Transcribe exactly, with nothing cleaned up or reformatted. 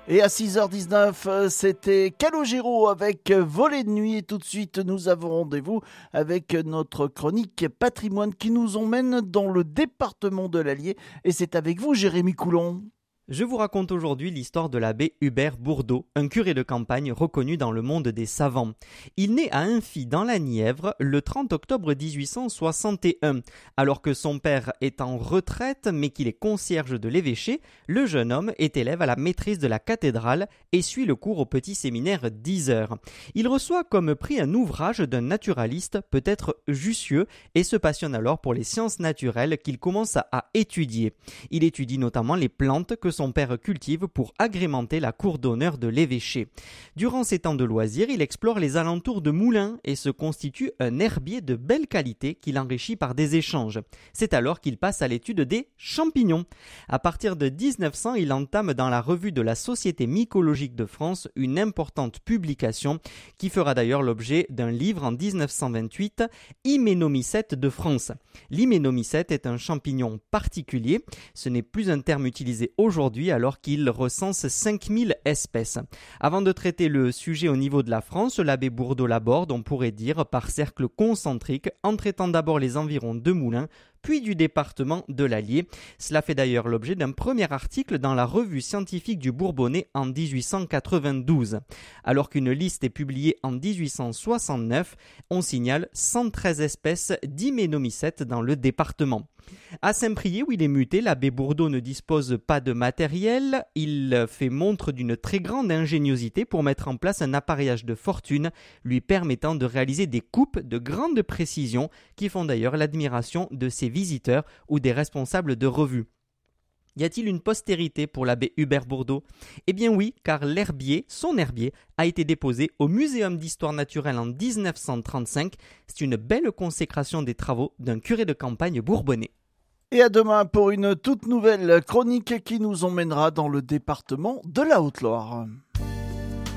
Et à six heures dix-neuf, c'était Calogero avec Voler de nuit. Et tout de suite, nous avons rendez-vous avec notre chronique patrimoine qui nous emmène dans le département de l'Allier. Et c'est avec vous, Jérémy Coulon. Je vous raconte aujourd'hui l'histoire de l'abbé Hubert Bourdeau, un curé de campagne reconnu dans le monde des savants. Il naît à Infy dans la Nièvre le trente octobre dix-huit cent soixante et un. Alors que son père est en retraite mais qu'il est concierge de l'évêché, le jeune homme est élève à la maîtrise de la cathédrale et suit le cours au petit séminaire d'Yzeure. Il reçoit comme prix un ouvrage d'un naturaliste, peut-être Jussieu, et se passionne alors pour les sciences naturelles qu'il commence à étudier. Il étudie notamment les plantes que son père cultive pour agrémenter la cour d'honneur de l'évêché. Durant ses temps de loisirs, il explore les alentours de Moulins et se constitue un herbier de belle qualité qu'il enrichit par des échanges. C'est alors qu'il passe à l'étude des champignons. À partir de dix-neuf cents, il entame dans la revue de la Société mycologique de France une importante publication qui fera d'ailleurs l'objet d'un livre en dix-neuf cent vingt-huit, Hyménomycète de France. L'hyménomycète est un champignon particulier. Ce n'est plus un terme utilisé aujourd'hui alors qu'il recense cinq mille espèces. Avant de traiter le sujet au niveau de la France, l'abbé Bourdeau l'aborde, on pourrait dire, par cercle concentrique, en traitant d'abord les environs de Moulins, puis du département de l'Allier. Cela fait d'ailleurs l'objet d'un premier article dans la revue scientifique du Bourbonnais en dix-huit cent quatre-vingt-douze. Alors qu'une liste est publiée en dix-huit cent soixante-neuf, on signale cent treize espèces d'hyménomycètes dans le département. À Saint-Priest, où il est muté, l'abbé Bourdeau ne dispose pas de matériel. Il fait montre d'une très grande ingéniosité pour mettre en place un appareillage de fortune lui permettant de réaliser des coupes de grande précision qui font d'ailleurs l'admiration de ses visiteurs ou des responsables de revues. Y a-t-il une postérité pour l'abbé Hubert Bourdeau ? Eh bien oui, car l'herbier, son herbier, a été déposé au Muséum d'histoire naturelle en dix-neuf cent trente-cinq. C'est une belle consécration des travaux d'un curé de campagne bourbonnais. Et à demain pour une toute nouvelle chronique qui nous emmènera dans le département de la Haute-Loire.